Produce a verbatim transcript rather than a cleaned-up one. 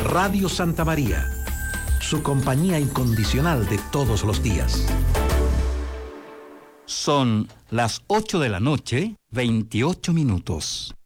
Radio Santa María, su compañía incondicional de todos los días. Son las ocho de la noche, veintiocho minutos.